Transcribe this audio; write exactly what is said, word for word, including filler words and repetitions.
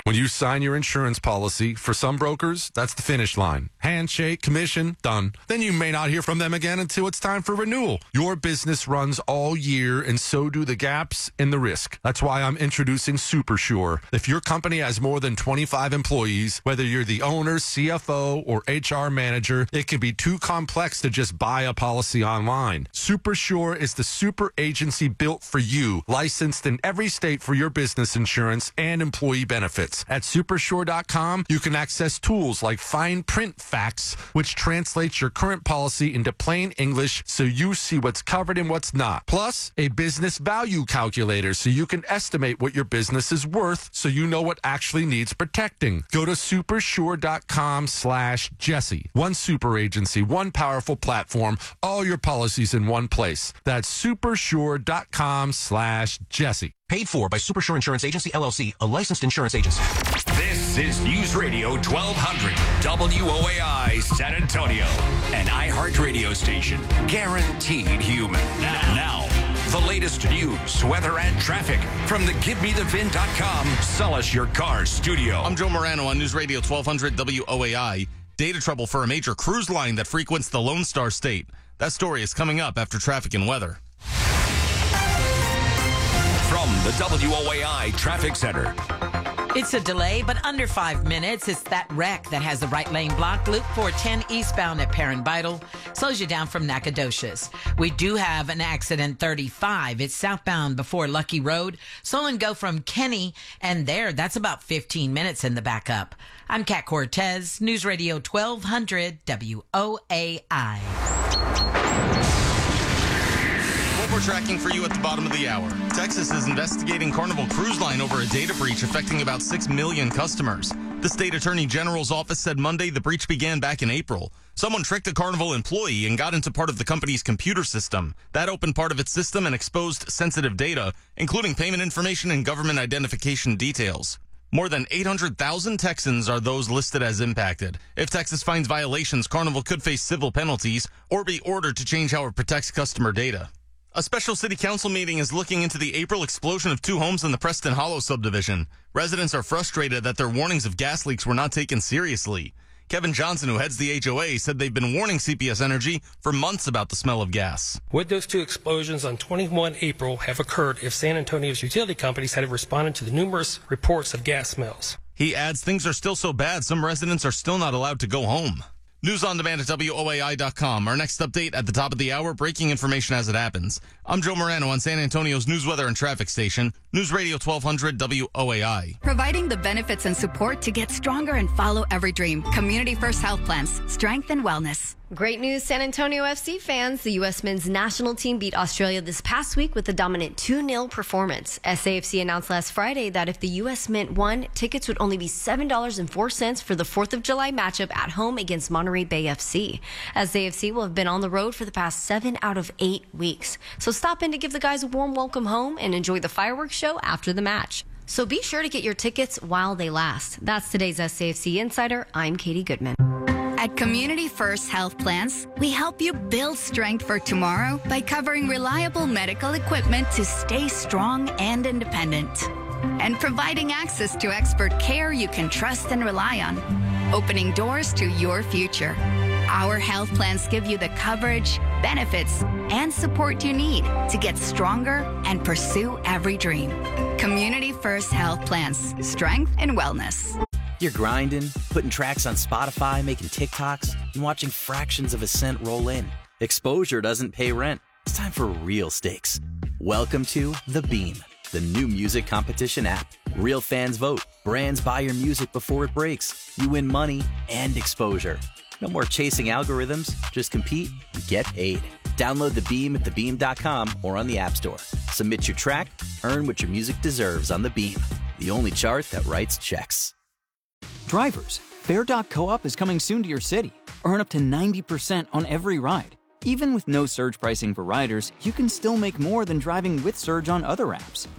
When you sign your insurance policy, for some brokers, that's the finish line. Handshake, commission, done. Then you may not hear from them again until it's time for renewal. Your business runs all year, and so do the gaps and the risk. That's why I'm introducing SuperSure. If your company has more than twenty-five employees, whether you're the owner, C F O, or H R manager, it can be too complex to just buy a policy online. SuperSure is the super agency built for you, licensed in every state for your business insurance and employee benefits. At supersure dot com, you can access tools like fine print facts, which translates your current policy into plain English so you see what's covered and what's not. Plus, a business value calculator so you can estimate what your business is worth so you know what actually needs protecting. Go to supersure dot com slash Jesse. One super agency, one powerful platform, all your policies in one place. That's supersure dot com slash Jesse. Paid for by Supersure Insurance Agency, L L C, a licensed insurance agency. This is News Radio twelve hundred W O A I San Antonio, an iHeart radio station, guaranteed human. Now, now, the latest news, weather, and traffic from the Give Me The V I N dot com Sell Us Your Car studio. I'm Joe Morano on News Radio twelve hundred W O A I. Data trouble for a major cruise line that frequents the Lone Star State. That story is coming up after traffic and weather. From the W O A I Traffic Center. It's a delay, but under five minutes. It's that wreck that has the right lane blocked. Loop four ten eastbound at Perrin Vital slows you down from Nacogdoches. We do have an accident thirty-five. It's southbound before Lucky Road. Slow and go from Kenny, and there, that's about fifteen minutes in the backup. I'm Kat Cortez, News Radio twelve hundred W O A I. We're tracking for you at the bottom of the hour. Texas is investigating Carnival Cruise Line over a data breach affecting about six million customers. The state attorney general's office said Monday the breach began back in April. Someone tricked a Carnival employee and got into part of the company's computer system. That opened part of its system and exposed sensitive data, including payment information and government identification details. More than eight hundred thousand Texans are those listed as impacted. If Texas finds violations, Carnival could face civil penalties or be ordered to change how it protects customer data. A special city council meeting is looking into the April explosion of two homes in the Preston Hollow subdivision. Residents are frustrated that their warnings of gas leaks were not taken seriously. Kevin Johnson, who heads the H O A, said they've been warning C P S Energy for months about the smell of gas. Would those two explosions on twenty-first of April have occurred if San Antonio's utility companies had responded to the numerous reports of gas smells? He adds things are still so bad, some residents are still not allowed to go home. News on demand at W O A I dot com. Our next update at the top of the hour, breaking information as it happens. I'm Joe Morano on San Antonio's news, weather, and traffic station, News Radio twelve hundred W O A I. Providing the benefits and support to get stronger and follow every dream. Community First Health Plans. Strength and wellness. Great news, San Antonio F C fans. The U S men's national team beat Australia this past week with a dominant two nil performance. S A F C announced last Friday that if the U S men won, tickets would only be seven dollars and four cents for the fourth of July matchup at home against Monterey Bay F C. S A F C will have been on the road for the past seven out of eight weeks. So stop in to give the guys a warm welcome home and enjoy the fireworks show after the match. So be sure to get your tickets while they last. That's today's S A F C Insider. I'm Katie Goodman. At Community First Health Plans, we help you build strength for tomorrow by covering reliable medical equipment to stay strong and independent, and providing access to expert care you can trust and rely on, opening doors to your future. Our health plans give you the coverage, benefits, and support you need to get stronger and pursue every dream. Community First Health Plans, strength and wellness. You're grinding, putting tracks on Spotify, making TikToks, and watching fractions of a cent roll in. Exposure doesn't pay rent. It's time for real stakes. Welcome to The Beam, the new music competition app. Real fans vote. Brands buy your music before it breaks. You win money and exposure. No more chasing algorithms. Just compete and get paid. Download The Beam at the beam dot com or on the App Store. Submit your track, earn what your music deserves on The Beam, the only chart that writes checks. Drivers, Fair dot coop is coming soon to your city. Earn up to ninety percent on every ride. Even with no surge pricing for riders, you can still make more than driving with Surge on other apps.